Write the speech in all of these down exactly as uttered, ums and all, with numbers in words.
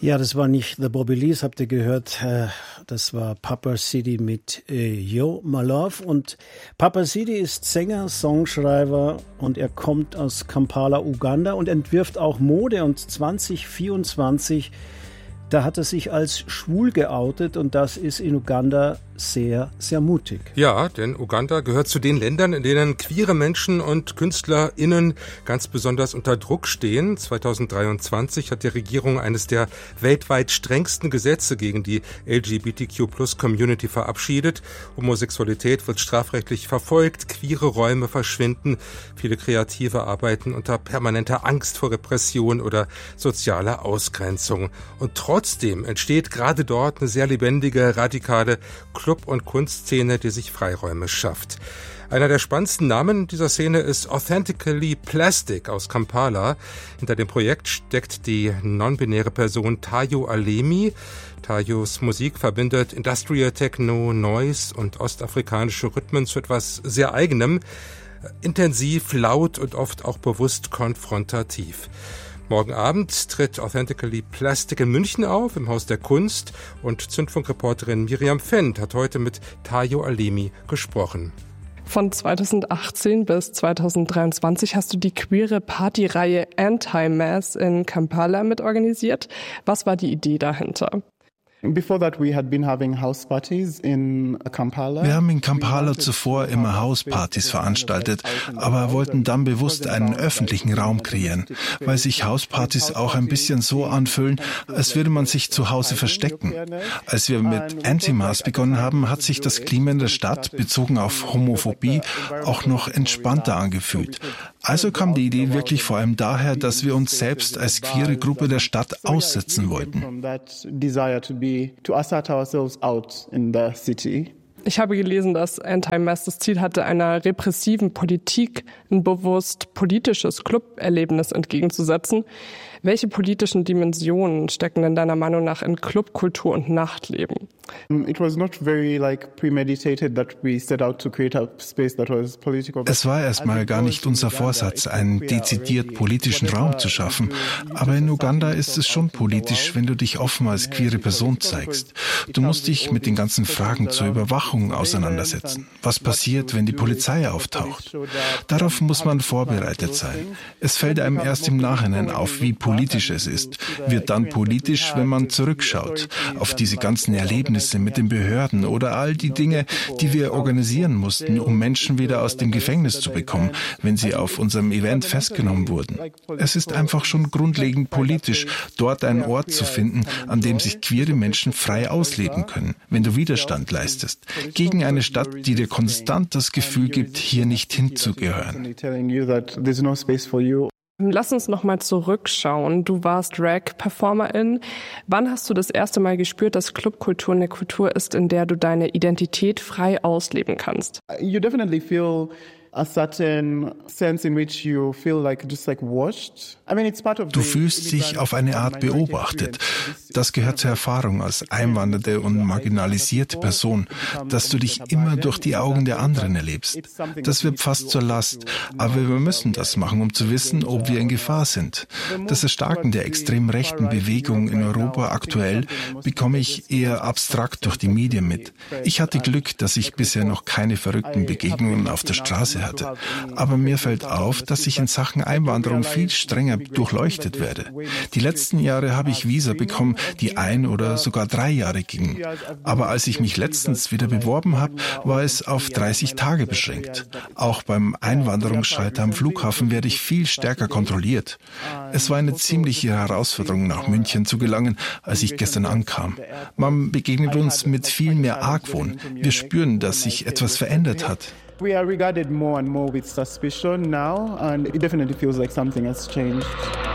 Ja, das war nicht The Bobbys, habt ihr gehört. Das war Papa Sidi mit Yo My Love. Und Papa Sidi ist Sänger, Songschreiber und er kommt aus Kampala, Uganda und entwirft auch Mode. Und zwanzig vierundzwanzig, da hat er sich als schwul geoutet und das ist in Uganda sehr, sehr mutig. Ja, denn Uganda gehört zu den Ländern, in denen queere Menschen und KünstlerInnen ganz besonders unter Druck stehen. zweitausenddreiundzwanzig hat die Regierung eines der weltweit strengsten Gesetze gegen die L G B T Q Plus Community verabschiedet. Homosexualität wird strafrechtlich verfolgt, queere Räume verschwinden, viele Kreative arbeiten unter permanenter Angst vor Repression oder sozialer Ausgrenzung. Und trotzdem entsteht gerade dort eine sehr lebendige, radikale Club- und Kunstszene, die sich Freiräume schafft. Einer der spannendsten Namen dieser Szene ist Authentically Plastic aus Kampala. Hinter dem Projekt steckt die non-binäre Person Tayo Alemi. Tayos Musik verbindet Industrial Techno, Noise und ostafrikanische Rhythmen zu etwas sehr Eigenem. Intensiv, laut und oft auch bewusst konfrontativ. Morgen Abend tritt Authentically Plastic in München auf, im Haus der Kunst. Und Zündfunkreporterin Miriam Fendt hat heute mit Tayo Alemi gesprochen. Von zweitausendachtzehn bis zweitausenddreiundzwanzig hast du die queere Partyreihe Anti-Mass in Kampala mitorganisiert. Was war die Idee dahinter? Wir haben in Kampala zuvor immer Hauspartys veranstaltet, aber wollten dann bewusst einen öffentlichen Raum kreieren, weil sich Hauspartys auch ein bisschen so anfühlen, als würde man sich zu Hause verstecken. Als wir mit Anti-Mass begonnen haben, hat sich das Klima in der Stadt, bezogen auf Homophobie, auch noch entspannter angefühlt. Also kam die Idee wirklich vor allem daher, dass wir uns selbst als queere Gruppe der Stadt aussetzen wollten. To assert ourselves out in the city. Ich habe gelesen, dass Anti-Mass das Ziel hatte, einer repressiven Politik ein bewusst politisches Club-Erlebnis entgegenzusetzen. Welche politischen Dimensionen stecken denn deiner Meinung nach in Clubkultur und Nachtleben? It was not very like premeditated that we set out to create a space that was political. Es war erstmal gar nicht unser Vorsatz, einen dezidiert politischen Raum zu schaffen. Aber in Uganda ist es schon politisch, wenn du dich offen als queere Person zeigst. Du musst dich mit den ganzen Fragen zur Überwachung auseinandersetzen. Was passiert, wenn die Polizei auftaucht? Darauf muss man vorbereitet sein. Es fällt einem erst im Nachhinein auf, wie politisch es ist. Wird dann politisch, wenn man zurückschaut auf diese ganzen Erlebnisse mit den Behörden oder all die Dinge, die wir organisieren mussten, um Menschen wieder aus dem Gefängnis zu bekommen, wenn sie auf unserem Event festgenommen wurden. Es ist einfach schon grundlegend politisch, dort einen Ort zu finden, an dem sich queere Menschen frei ausleben können, wenn du Widerstand leistest, gegen eine Stadt, die dir konstant das Gefühl gibt, hier nicht hinzugehören. Lass uns noch mal zurückschauen. Du warst Drag-Performerin. Wann hast du das erste Mal gespürt, dass Clubkultur eine Kultur ist, in der du deine Identität frei ausleben kannst? You definitely feel a certain sense in which you feel like just like watched. I mean, it's part of. Du fühlst dich auf eine Art beobachtet. Das gehört zur Erfahrung als einwanderte und marginalisierte Person, dass du dich immer durch die Augen der anderen erlebst. Das wird fast zur Last, aber wir müssen das machen, um zu wissen, ob wir in Gefahr sind. Das Erstarken der extrem rechten Bewegung in Europa aktuell bekomme ich eher abstrakt durch die Medien mit. Ich hatte Glück, dass ich bisher noch keine verrückten Begegnungen auf der Straße hatte. Aber mir fällt auf, dass ich in Sachen Einwanderung viel strenger durchleuchtet werde. Die letzten Jahre habe ich Visa bekommen, die ein oder sogar drei Jahre gingen. Aber als ich mich letztens wieder beworben habe, war es auf dreißig Tage beschränkt. Auch beim Einwanderungsschalter am Flughafen werde ich viel stärker kontrolliert. Es war eine ziemliche Herausforderung, nach München zu gelangen, als ich gestern ankam. Man begegnet uns mit viel mehr Argwohn. Wir spüren, dass sich etwas verändert hat. We are regarded more and more with suspicion now, and it definitely feels like something has changed.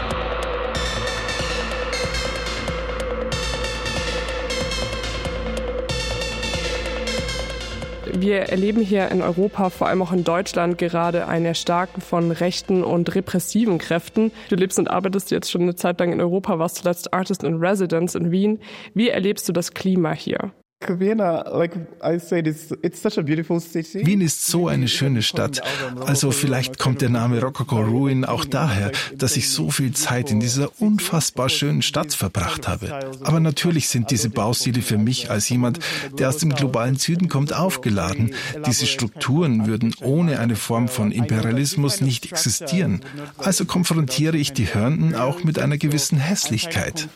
Wir erleben hier in Europa, vor allem auch in Deutschland, gerade ein Erstarken von rechten und repressiven Kräften. Du lebst und arbeitest jetzt schon eine Zeit lang in Europa, warst zuletzt Artist in Residence in Wien. Wie erlebst du das Klima hier? Wien ist so eine schöne Stadt. Also vielleicht kommt der Name Rococo Ruin auch daher, dass ich so viel Zeit in dieser unfassbar schönen Stadt verbracht habe. Aber natürlich sind diese Baustile für mich als jemand, der aus dem globalen Süden kommt, aufgeladen. Diese Strukturen würden ohne eine Form von Imperialismus nicht existieren. Also konfrontiere ich die Hörenden auch mit einer gewissen Hässlichkeit.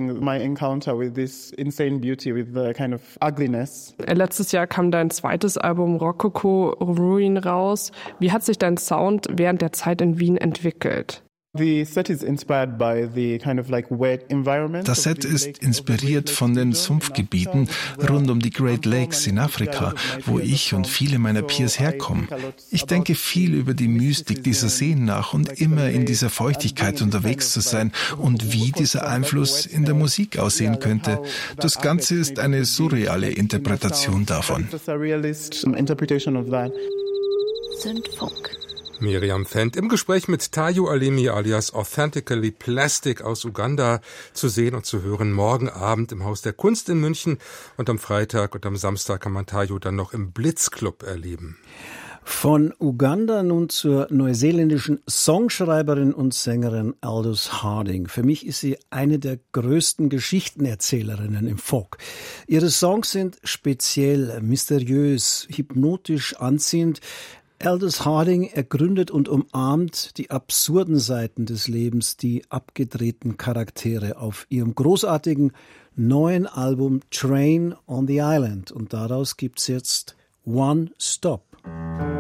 Letztes Jahr kam dein zweites Album Rococo Ruin raus. Wie hat sich dein Sound während der Zeit in Wien entwickelt? Das Set ist inspiriert von den Sumpfgebieten rund um die Great Lakes in Afrika, wo ich und viele meiner Peers herkommen. Ich denke viel über die Mystik dieser Seen nach und immer in dieser Feuchtigkeit unterwegs zu sein und wie dieser Einfluss in der Musik aussehen könnte. Das Ganze ist eine surreale Interpretation davon. Sündfunk. Miriam Fendt im Gespräch mit Tayo Alemi alias Authentically Plastic aus Uganda zu sehen und zu hören morgen Abend im Haus der Kunst in München, und am Freitag und am Samstag kann man Tayo dann noch im Blitzclub erleben. Von Uganda nun zur neuseeländischen Songschreiberin und Sängerin Aldous Harding. Für mich ist sie eine der größten Geschichtenerzählerinnen im Folk. Ihre Songs sind speziell, mysteriös, hypnotisch anziehend. Aldous Harding ergründet und umarmt die absurden Seiten des Lebens, die abgedrehten Charaktere auf ihrem großartigen neuen Album Train on the Island. Und daraus gibt's jetzt One Stop.